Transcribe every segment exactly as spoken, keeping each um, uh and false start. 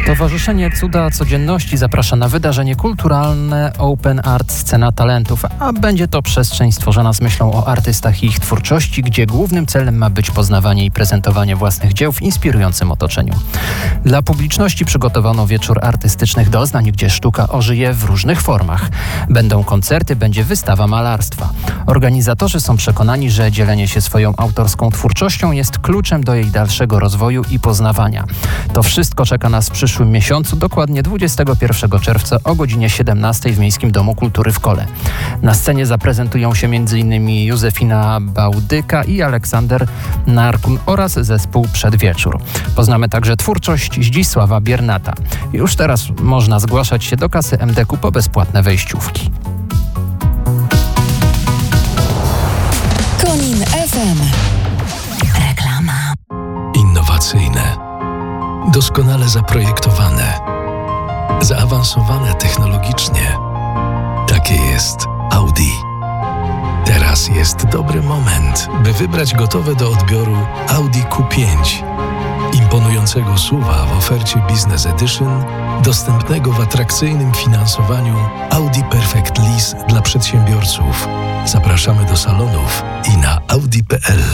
Towarzyszenie Cuda Codzienności zaprasza na wydarzenie kulturalne Open Art Scena Talentów, a będzie to przestrzeń stworzona z myślą o artystach i ich twórczości, gdzie głównym celem ma być poznawanie i prezentowanie własnych dzieł w inspirującym otoczeniu. Dla publiczności przygotowano wieczór artystycznych doznań, gdzie sztuka ożyje w różnych formach. Będą koncerty, będzie wystawa malarstwa. Organizatorzy są przekonani, że dzielenie się swoją autorską twórczością jest kluczem do jej dalszego rozwoju i poznawania. To wszystko czeka nas w przyszłym miesiącu, dokładnie dwudziestego pierwszego czerwca o godzinie siedemnastej w Miejskim Domu Kultury w Kole. Na scenie zaprezentują się m.in. Józefina Bałdyka i Aleksander Narkun oraz zespół Przedwieczór. Poznamy także twórczość Zdzisława Biernata. Już teraz można zgłaszać się do kasy M D K po bezpłatne wejściówki. Konin F M. Reklama. Innowacyjne, doskonale zaprojektowane, zaawansowane technologicznie. Takie jest Audi. Teraz jest dobry moment, by wybrać gotowe do odbioru Audi Q pięć. Imponującego S U V-a w ofercie Business Edition, dostępnego w atrakcyjnym finansowaniu Audi Perfect Lease dla przedsiębiorców. Zapraszamy do salonów i na audi kropka p l.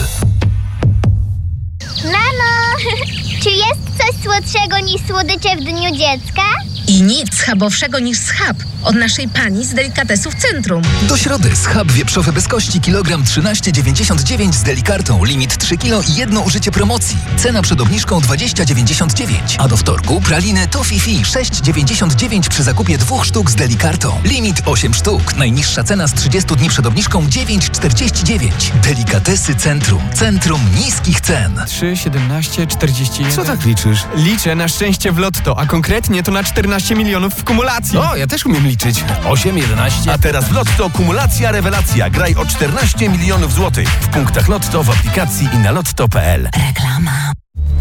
Mamo, czy jest coś słodszego niż słodycze w Dniu Dziecka? I nic schabowszego niż schab od naszej pani z delikatesów Centrum. Do środy schab wieprzowy bez kości kilogram trzynaście dziewięćdziesiąt dziewięć z delikartą. Limit trzy kilo i jedno użycie promocji. Cena przed obniżką dwadzieścia dziewięćdziesiąt dziewięć. A do wtorku praliny Toffee sześć dziewięćdziesiąt dziewięć przy zakupie dwóch sztuk z delikartą. Limit osiem sztuk. Najniższa cena z trzydziestu dni przed obniżką dziewięć czterdzieści dziewięć. Delikatesy Centrum. Centrum niskich cen. trzy, siedemnaście, czterdzieści jeden. Co tak liczysz? Liczę na szczęście w lotto, a konkretnie to na czternaście milionów w kumulacji. O, ja też umiem liczyć. osiem, jedenaście. A teraz w Lotto kumulacja rewelacja. Graj o czternaście milionów złotych. W punktach Lotto, w aplikacji i na lotto kropka p l. Reklama.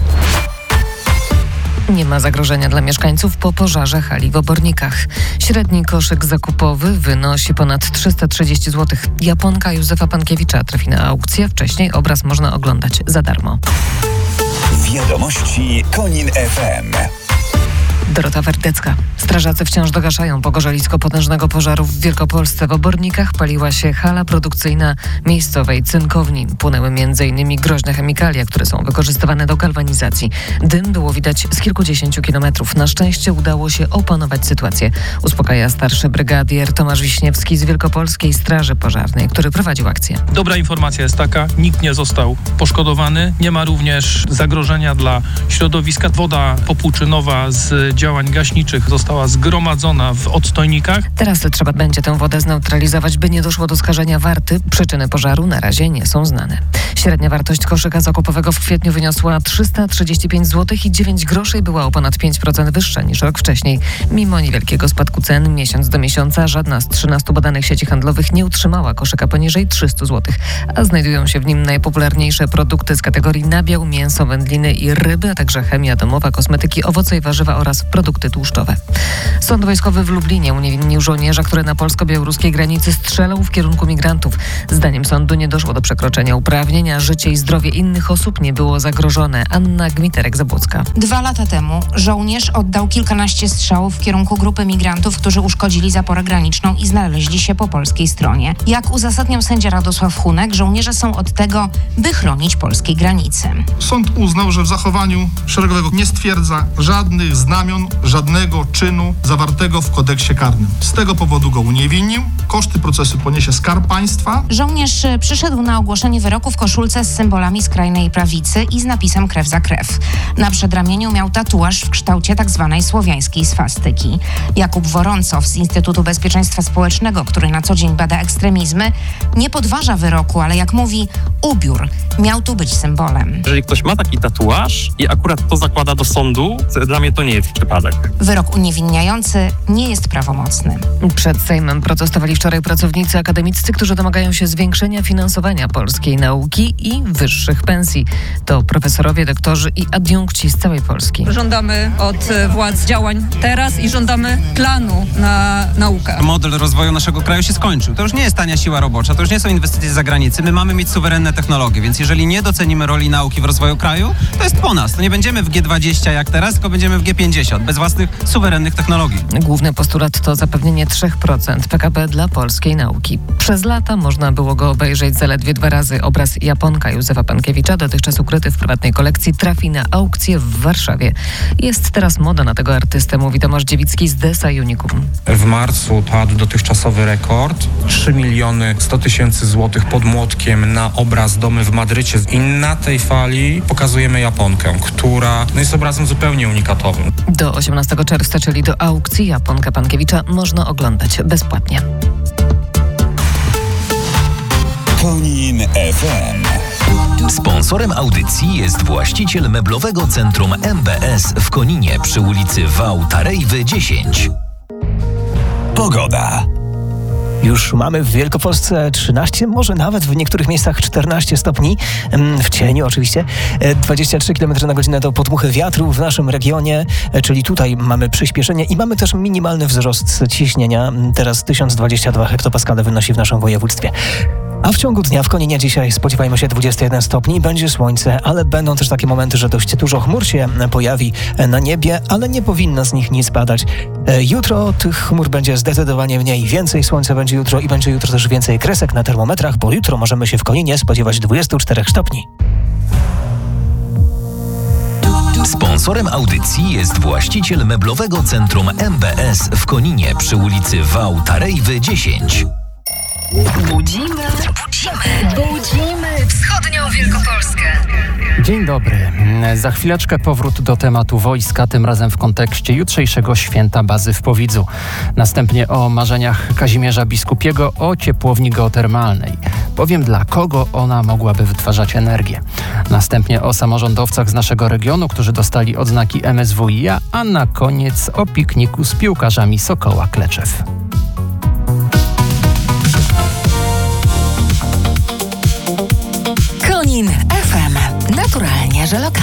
Nie ma zagrożenia dla mieszkańców po pożarze hali w Obornikach. Średni koszyk zakupowy wynosi ponad trzysta trzydzieści złotych. Japonka Józefa Pankiewicza trafi na aukcję. Wcześniej obraz można oglądać za darmo. Wiadomości Konin F M. Dorota Werdecka. Strażacy wciąż dogaszają pogorzelisko potężnego pożaru w Wielkopolsce. W Obornikach paliła się hala produkcyjna miejscowej cynkowni. Płonęły m.in. groźne chemikalia, które są wykorzystywane do galwanizacji. Dym było widać z kilkudziesięciu kilometrów. Na szczęście udało się opanować sytuację. Uspokaja starszy brygadier Tomasz Wiśniewski z Wielkopolskiej Straży Pożarnej, który prowadził akcję. Dobra informacja jest taka, nikt nie został poszkodowany. Nie ma również zagrożenia dla środowiska. Woda popłuczynowa z działań gaśniczych została zgromadzona w odstojnikach. Teraz trzeba będzie tę wodę zneutralizować, by nie doszło do skażenia warty. Przyczyny pożaru na razie nie są znane. Średnia wartość koszyka zakupowego w kwietniu wyniosła trzysta trzydzieści pięć złotych i dziewięć groszy i była o ponad pięć procent wyższa niż rok wcześniej. Mimo niewielkiego spadku cen miesiąc do miesiąca żadna z trzynastu badanych sieci handlowych nie utrzymała koszyka poniżej trzystu złotych, a znajdują się w nim najpopularniejsze produkty z kategorii nabiał, mięso, wędliny i ryby, a także chemia domowa, kosmetyki, owoce i warzywa oraz produkty tłuszczowe. Sąd wojskowy w Lublinie uniewinnił żołnierza, który na polsko-białoruskiej granicy strzelał w kierunku migrantów. Zdaniem sądu nie doszło do przekroczenia uprawnień, a życie i zdrowie innych osób nie było zagrożone. Anna Gmiterek-Zabłocka. Dwa lata temu żołnierz oddał kilkanaście strzałów w kierunku grupy migrantów, którzy uszkodzili zaporę graniczną i znaleźli się po polskiej stronie. Jak uzasadniał sędzia Radosław Hunek, żołnierze są od tego, by chronić polskiej granicy. Sąd uznał, że w zachowaniu szeregowego nie stwierdza żadnych znamion, żadnego czynu zawartego w kodeksie karnym. Z tego powodu go uniewinnił. Koszty procesu poniesie Skarb Państwa. Żołnierz przyszedł na ogłoszenie wyroku w koszulce z symbolami skrajnej prawicy i z napisem krew za krew. Na przedramieniu miał tatuaż w kształcie tzw. słowiańskiej swastyki. Jakub Woroncow z Instytutu Bezpieczeństwa Społecznego, który na co dzień bada ekstremizmy, nie podważa wyroku, ale jak mówi, ubiór miał tu być symbolem. Jeżeli ktoś ma taki tatuaż i akurat to zakłada do sądu, dla mnie to nie jest przypadek. Wyrok uniewinniający nie jest prawomocny. Przed Sejmem protestowali wczoraj pracownicy akademiccy, którzy domagają się zwiększenia finansowania polskiej nauki i wyższych pensji. To profesorowie, doktorzy i adiunkci z całej Polski. Żądamy od władz działań teraz i żądamy planu na naukę. Model rozwoju naszego kraju się skończył. To już nie jest tania siła robocza, to już nie są inwestycje z zagranicy. My mamy mieć suwerenne technologie, więc jeżeli nie docenimy roli nauki w rozwoju kraju, to jest po nas. To nie będziemy w G dwadzieścia jak teraz, tylko będziemy w G pięćdziesiąt. świat, bez własnych, suwerennych technologii. Główny postulat to zapewnienie trzy procent P K B dla polskiej nauki. Przez lata można było go obejrzeć zaledwie dwa razy. Obraz Japonka Józefa Pankiewicza, dotychczas ukryty w prywatnej kolekcji, trafi na aukcję w Warszawie. Jest teraz moda na tego artystę, mówi Tomasz Dziewicki z Desa Unicum. W marcu padł dotychczasowy rekord. trzy miliony sto tysięcy złotych pod młotkiem na obraz Domy w Madrycie. I na tej fali pokazujemy Japonkę, która no jest obrazem zupełnie unikatowym. Do osiemnastego czerwca, czyli do aukcji Japonka Pankiewicza, można oglądać bezpłatnie. Konin F M. Sponsorem audycji jest właściciel meblowego centrum M B S w Koninie przy ulicy Wałtarejwy dziesięć. Pogoda. Już mamy w Wielkopolsce trzynaście, może nawet w niektórych miejscach czternaście stopni, w cieniu oczywiście. dwadzieścia trzy kilometry na godzinę to podmuchy wiatru w naszym regionie, czyli tutaj mamy przyspieszenie i mamy też minimalny wzrost ciśnienia. Teraz tysiąc dwadzieścia dwa hektopaskale wynosi w naszym województwie. A w ciągu dnia w Koninie dzisiaj spodziewajmy się dwadzieścia jeden stopni, będzie słońce, ale będą też takie momenty, że dość dużo chmur się pojawi na niebie, ale nie powinno z nich nic padać. Jutro tych chmur będzie zdecydowanie mniej, więcej słońca będzie jutro i będzie jutro też więcej kresek na termometrach, bo jutro możemy się w Koninie spodziewać dwadzieścia cztery stopni. Sponsorem audycji jest właściciel meblowego centrum M B S w Koninie przy ulicy Wałtarejwy dziesięć. Budzimy, budzimy, budzimy wschodnią Wielkopolskę. Dzień dobry. Za chwileczkę powrót do tematu wojska, tym razem w kontekście jutrzejszego święta bazy w Powidzu. Następnie o marzeniach Kazimierza Biskupiego o ciepłowni geotermalnej. Powiem, dla kogo ona mogłaby wytwarzać energię. Następnie o samorządowcach z naszego regionu, którzy dostali odznaki M S W I A, a na koniec o pikniku z piłkarzami Sokoła Kleczew. Konin F M. Naturalnie, że lokalnie.